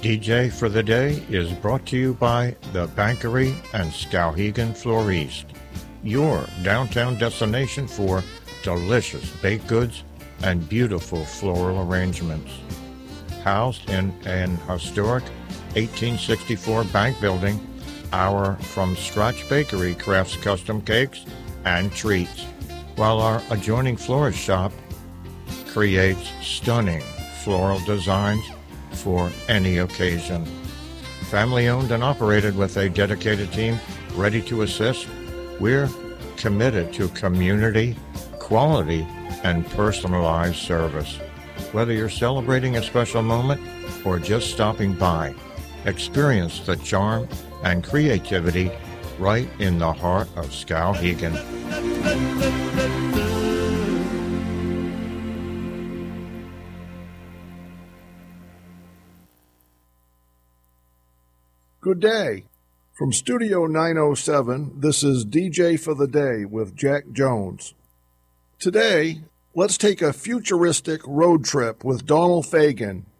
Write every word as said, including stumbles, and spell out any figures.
D J for the Day is brought to you by the Bankery and Skowhegan Floriste, your downtown destination for delicious baked goods and beautiful floral arrangements. Housed in an historic eighteen sixty-four bank building, our From Scratch Bakery crafts custom cakes and treats, while our adjoining florist shop creates stunning floral designs for any occasion. Family owned and operated with a dedicated team ready to assist, we're committed to community, quality, and personalized service. Whether you're celebrating a special moment or just stopping by, experience the charm and creativity right in the heart of Skowhegan. Good day. From Studio nine oh seven, this is D J for the Day with Jack Jones. Today, let's take a futuristic road trip with Donald Fagen